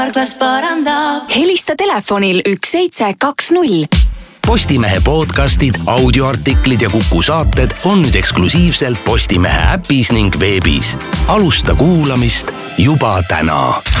Karklas parandab. Helista telefonil 1720. Postimehe podcastid, audioartiklid ja Kuku saated on nüüd eksklusiivselt Postimehe äpis ning veebis. Alusta kuulamist juba täna.